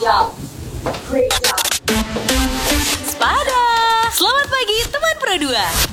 job. Great job. Sepada. Selamat pagi teman Pro 2.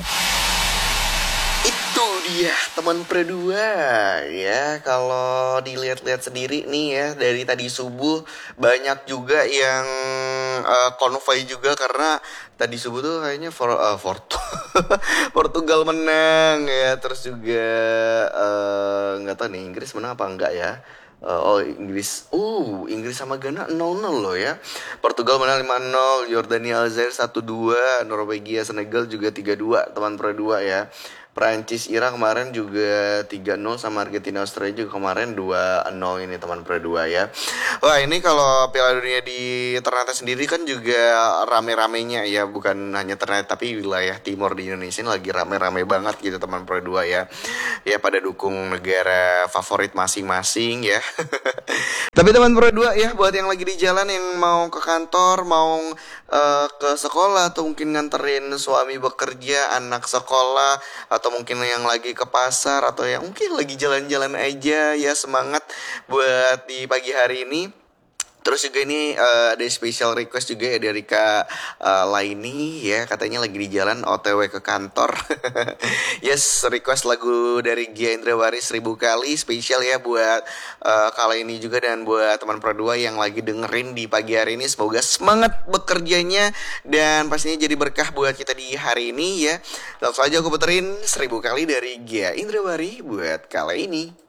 Itu dia teman Pro 2 ya. Kalau dilihat-lihat sendiri nih ya, dari tadi subuh banyak juga yang konvoy juga karena tadi subuh tuh kayaknya Portugal menang ya. Terus juga nggak tahu nih Inggris menang apa enggak ya. Inggris sama Ghana 0-0 loh ya. Portugal menang 5-0, Yordania Aljazair 1-2, Norwegia Senegal juga 3-2 teman Pro 2 ya. Prancis Irak kemarin juga 3-0, sama Argentina Australia juga kemarin 2-0 ini teman Pro 2 ya. Wah, ini kalau Piala Dunia di Ternate sendiri kan juga rame-ramenya ya, bukan hanya Ternate tapi wilayah timur di Indonesia ini lagi rame-rame banget gitu teman Pro 2 ya. Ya pada dukung negara favorit masing-masing ya. Tapi teman Pro 2 ya, buat yang lagi di jalan yang mau ke kantor, mau ke sekolah, atau mungkin nganterin suami bekerja, anak sekolah, atau mungkin yang lagi ke pasar, atau yang mungkin lagi jalan-jalan aja ya, semangat buat di pagi hari ini. Terus juga ini ada special request juga ya dari Kak Laini ya, katanya lagi di jalan OTW ke kantor. Yes, request lagu dari Gia Indrawari 1000 kali spesial ya buat Kak Laini juga dan buat teman Pro 2 yang lagi dengerin di pagi hari ini. Semoga semangat bekerjanya dan pastinya jadi berkah buat kita di hari ini ya. Langsung aja aku puterin 1000 kali dari Gia Indrawari buat Kak Laini.